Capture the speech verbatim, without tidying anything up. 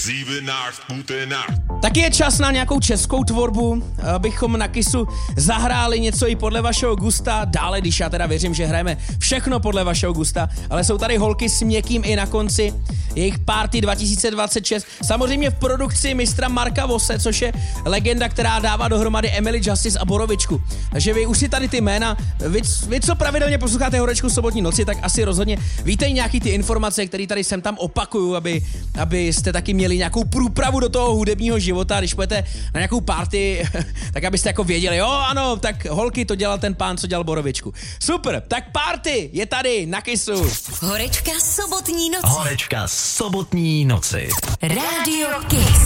Sieben, acht, gute Nacht. Taky je čas na nějakou českou tvorbu, abychom na Kissu zahráli něco i podle vašeho gusta. Dále, když já teda věřím, že hrajeme všechno podle vašeho gusta, ale jsou tady holky s měkkým i na konci. Jejich Party dva tisíce dvacet šest, samozřejmě v produkci mistra Marka Vose, což je legenda, která dává dohromady Emily Justice a Borovičku. Takže vy už si tady ty jména, vy, vy co pravidelně posloucháte Horečku sobotní noci, tak asi rozhodně víte nějaký ty informace, které tady sem tam opakuju, aby, abyste taky měli nějakou průpravu do toho hudebního života, když půjdete na nějakou party, tak abyste jako věděli, jo ano, tak holky, to dělal ten pán, co dělal Borovičku. Super, tak Party je tady na Kissu. Horečka sobotní noci. Horečka sobotní noci. Rádio Kiss.